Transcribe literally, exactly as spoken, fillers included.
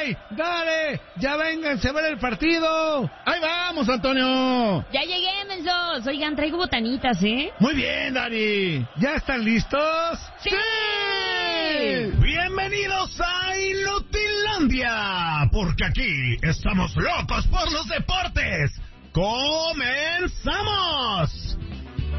¡Ey! ¡Dale! ¡Ya vénganse a ver el partido! ¡Ahí vamos, Antonio! Ya llegué, mensos. Oigan, traigo botanitas, ¿eh? Muy bien, Dani. ¿Ya están listos? ¡Sí! Bienvenidos a Inutilandia, porque aquí estamos locos por los deportes. ¡Comenzamos!